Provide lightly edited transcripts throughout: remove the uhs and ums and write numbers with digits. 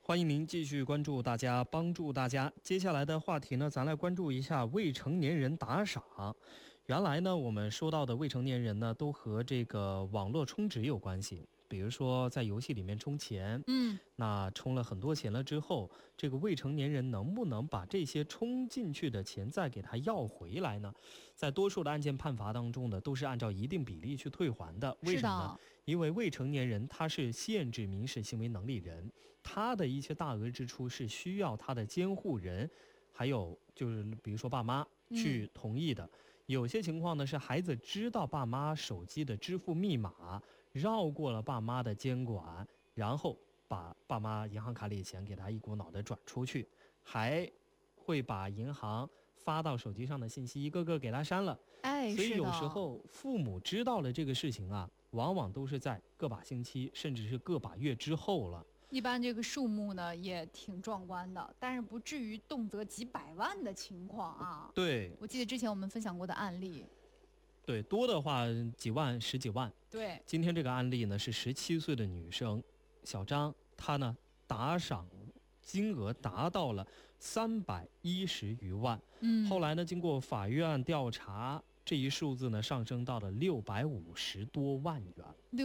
欢迎您继续关注大家，帮助大家。接下来的话题呢，咱来关注一下未成年人打赏。原来呢，我们说到的未成年人呢，都和这个网络充值有关系。比如说在游戏里面充钱，那充了很多钱了之后，这个未成年人能不能把这些充进去的钱再给他要回来呢？在多数的案件判罚当中呢，都是按照一定比例去退还的。为什么呢？因为未成年人他是限制民事行为能力人，他的一些大额支出是需要他的监护人，还有就是比如说爸妈去同意的。有些情况呢是孩子知道爸妈手机的支付密码，绕过了爸妈的监管，然后把爸妈银行卡里的钱给他一股脑的转出去，还会把银行发到手机上的信息一个个给他删了。所以有时候父母知道了这个事情啊，往往都是在个把星期甚至是个把月之后了。 一般这个数目呢也挺壮观的，但是不至于动辄几百万的情况啊。 对， 我记得之前我们分享过的案例， 对，多的话几万十几万。 对， 今天这个案例呢是17岁的女生小张，她呢打赏金额达到了310余万。后来呢经过法院调查，这一数字呢上升到了650多万元。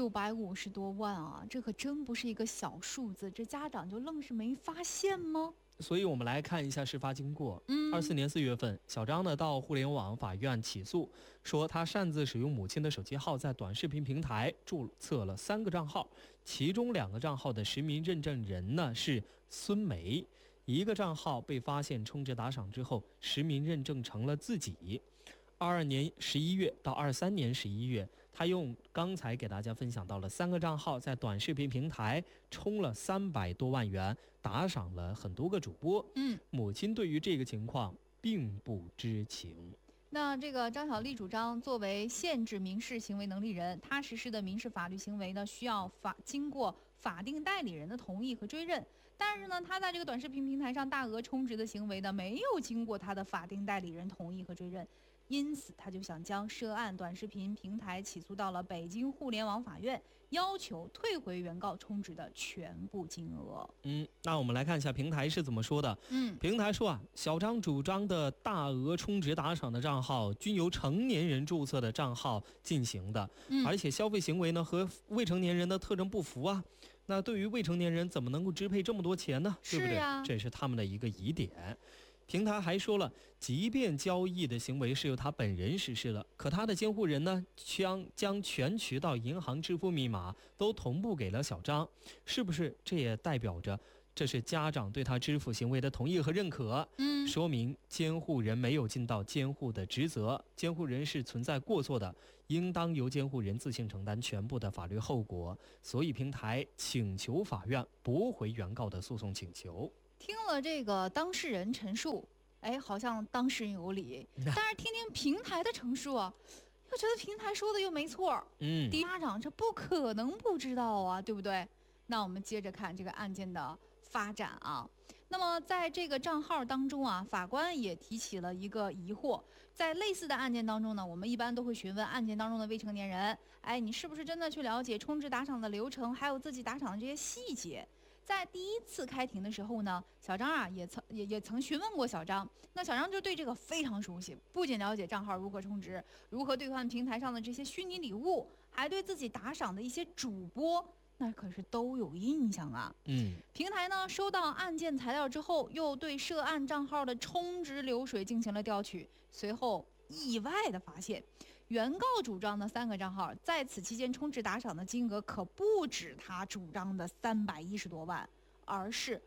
650多万啊，这可真不是一个小数字，这家长就愣是没发现吗？ 所以我们来看一下事发经过。24年4月份，小张呢到互联网法院起诉，说他擅自使用母亲的手机号，在短视频平台注册了3个账号，其中2个账号的实名认证人呢是孙梅，一个账号被发现充值打赏之后，实名认证成了自己。22年11月到23年11月，他用刚才给大家分享到了3个账号，在短视频平台充了300多万元，打赏了很多个主播。母亲对于这个情况并不知情。 那这个张小丽主张，作为限制民事行为能力人，他实施的民事法律行为呢，需要经过法定代理人的同意和追认。但是呢，他在这个短视频平台上大额充值的行为呢，没有经过他的法定代理人同意和追认。因此他就想将涉案短视频平台起诉到了北京互联网法院，要求退回原告充值的全部金额。 那我们来看一下平台是怎么说的。平台说小张主张的大额充值打赏的账号均由成年人注册的账号进行的，而且消费行为呢和未成年人的特征不符啊。那对于未成年人怎么能够支配这么多钱呢？对不对？这是他们的一个疑点。平台还说了，即便交易的行为是由他本人实施了，可他的监护人呢将全渠道银行支付密码都同步给了小张，是不是这也代表着这是家长对他支付行为的同意和认可？说明监护人没有尽到监护的职责，监护人是存在过错的，应当由监护人自行承担全部的法律后果。所以平台请求法院驳回原告的诉讼请求。 听了这个当事人陈述，好像当事人有理，但是听听平台的陈述啊，又觉得平台说的又没错。家长这不可能不知道啊，对不对？那我们接着看这个案件的发展啊。那么在这个账号当中啊，法官也提起了一个疑惑。在类似的案件当中呢，我们一般都会询问案件当中的未成年人，你是不是真的去了解充值打赏的流程，还有自己打赏的这些细节？在第一次开庭的时候呢，小张啊也曾询问过小张，那小张就对这个非常熟悉，不仅了解账号如何充值，如何兑换平台上的这些虚拟礼物，还对自己打赏的一些主播那可是都有印象啊。平台呢收到案件材料之后，又对涉案账号的充值流水进行了调取，随后意外的发现，原告主张的3个账号在此期间充值打赏的金额可不止他主张的310多万，而是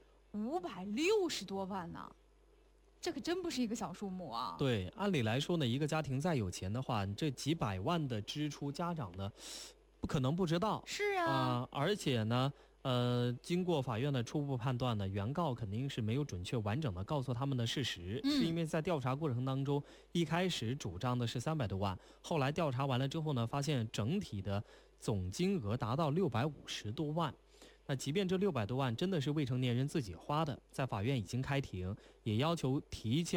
560多万呢。这可真不是一个小数目啊。 对，按理来说呢，一个家庭再有钱的话，这几百万的支出，家长呢不可能不知道。 是啊， 而且呢经过法院的初步判断呢，原告肯定是没有准确完整的告诉他们的事实，是因为在调查过程当中，一开始主张的是300多万，后来调查完了之后呢，发现整体的总金额达到650多万。那即便这600多万真的是未成年人自己花的，在法院已经开庭，也要求提交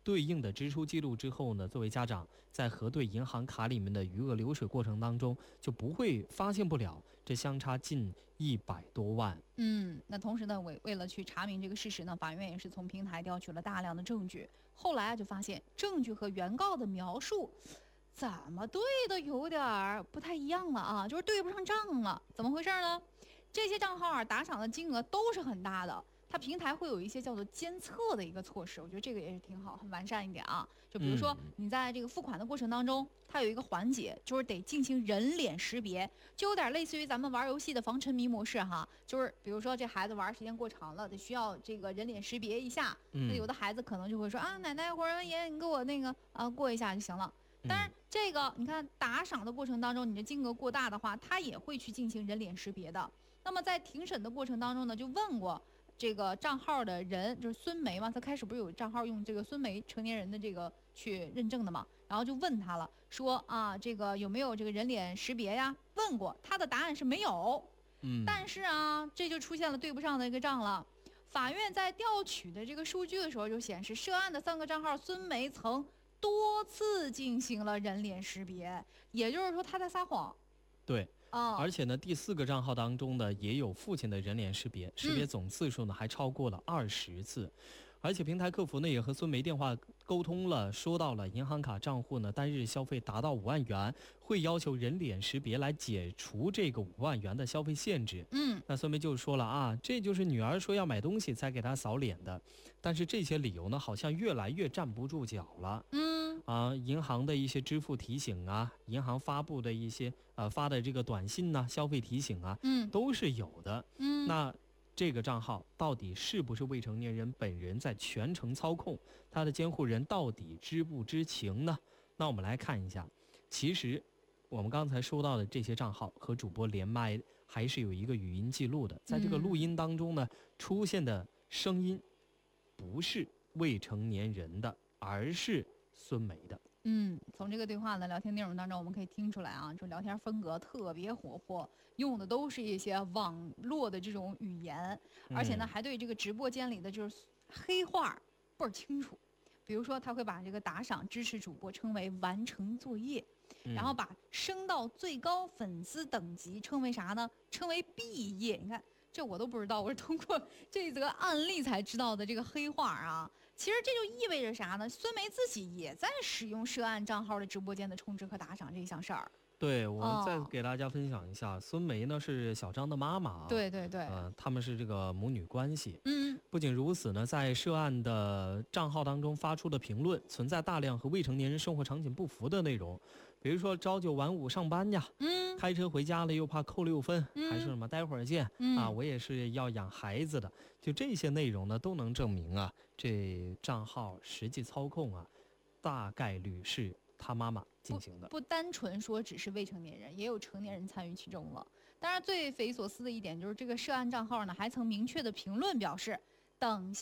对应的支出记录之后呢，作为家长在核对银行卡里面的余额流水过程当中，就不会发现不了这相差近100多万。 那同时呢，为了去查明这个事实呢，法院也是从平台调取了大量的证据。后来就发现证据和原告的描述怎么对的有点不太一样了啊，就是对不上账了。怎么回事呢？这些账号打赏的金额都是很大的，它平台会有一些叫做监测的一个措施，我觉得这个也是挺好，很完善一点啊。就比如说你在这个付款的过程当中，它有一个环节就是得进行人脸识别，就有点类似于咱们玩游戏的防沉迷模式哈。就是比如说这孩子玩时间过长了，得需要这个人脸识别一下。那有的孩子可能就会说啊，奶奶或者爷爷，你给我那个过一下就行了。但是这个你看打赏的过程当中，你的金额过大的话，他也会去进行人脸识别的。那么在庭审的过程当中呢，就问过这个账号的人，就是孙梅嘛，他开始不是有账号用这个孙梅成年人的这个去认证的嘛，然后就问他了，说啊，这个有没有这个人脸识别呀？问过，他的答案是没有。但是啊，这就出现了对不上的一个账了。法院在调取的这个数据的时候就显示，涉案的3个账号孙梅曾多次进行了人脸识别，也就是说他在撒谎。 对。而且呢，第4个账号当中呢，也有父亲的人脸识别，识别总次数呢还超过了20次。而且平台客服呢也和孙梅电话沟通了，说到了银行卡账户呢单日消费达到5万元，会要求人脸识别来解除这个5万元的消费限制。那孙梅就说了啊，这就是女儿说要买东西才给她扫脸的。但是这些理由呢，好像越来越站不住脚了。银行的一些支付提醒啊，银行发布的一些发的这个短信呐、消费提醒啊，都是有的。那这个账号到底是不是未成年人本人在全程操控？他的监护人到底知不知情呢？那我们来看一下，其实我们刚才说到的这些账号和主播连麦还是有一个语音记录的，在这个录音当中呢，出现的声音不是未成年人的，而是孙梅的。 从这个对话的聊天内容当中，我们可以听出来啊，就聊天风格特别活泼，用的都是一些网络的这种语言，而且呢，还对这个直播间里的就是黑话倍儿清楚。比如说，他会把这个打赏支持主播称为完成作业，然后把升到最高粉丝等级称为啥呢？称为毕业。你看，这我都不知道，我是通过这则案例才知道的这个黑话啊。其实这就意味着啥呢？孙梅自己也在使用涉案账号的直播间的充值和打赏这一项事儿。 对，我再给大家分享一下，孙梅呢是小张的妈妈啊。 对， 他们是这个母女关系。不仅如此呢，在涉案的账号当中发出的评论存在大量和未成年人生活场景不符的内容，比如说朝9晚5上班呀，开车回家了又怕扣6分，还是什么待会儿见，我也是要养孩子的，就这些内容呢都能证明啊，这账号实际操控啊，大概率是他妈妈进行的。 不单纯说只是未成年人，也有成年人参与其中了。当然最匪夷所思的一点就是这个涉案账号呢还曾明确的评论表示，等